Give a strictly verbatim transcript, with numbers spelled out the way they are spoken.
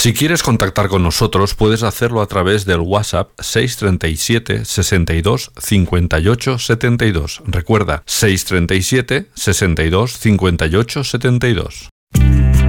Si quieres contactar con nosotros, puedes hacerlo a través del WhatsApp seis treinta y siete, sesenta y dos, cincuenta y ocho, setenta y dos. Recuerda, seis treinta y siete, sesenta y dos, cincuenta y ocho, setenta y dos.